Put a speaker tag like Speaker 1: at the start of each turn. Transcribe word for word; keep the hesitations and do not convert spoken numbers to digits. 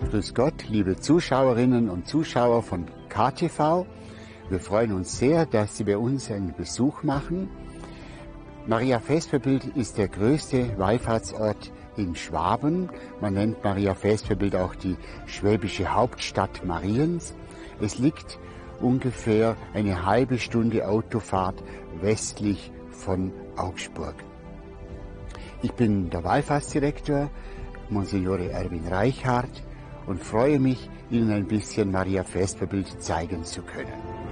Speaker 1: Grüß Gott, liebe Zuschauerinnen und Zuschauer von K T V. Wir freuen uns sehr, dass Sie bei uns einen Besuch machen. Maria Vesperbild ist der größte Wallfahrtsort in Schwaben. Man nennt Maria Vesperbild auch die schwäbische Hauptstadt Mariens. Es liegt ungefähr eine halbe Stunde Autofahrt westlich von Augsburg. Ich bin der Wallfahrtsdirektor, Monsignore Erwin Reichhardt, und freue mich, Ihnen ein bisschen Maria Vesperbild zeigen zu können.